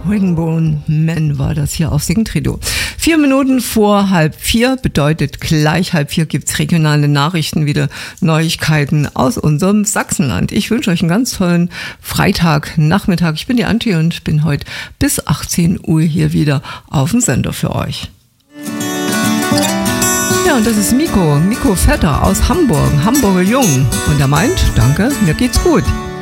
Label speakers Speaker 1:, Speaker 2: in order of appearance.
Speaker 1: Ringbone Man war das hier auf Singtrido. 4 Minuten vor 3:30 bedeutet gleich 3:30 gibt's regionale Nachrichten, wieder Neuigkeiten aus unserem Sachsenland. Ich wünsche euch einen ganz tollen Freitagnachmittag. Ich bin die Antje und bin heute bis 18 Uhr hier wieder auf dem Sender für euch. Ja, und das ist Miko Vetter aus Hamburg, Hamburger Jung. Und er meint, danke, mir geht's gut.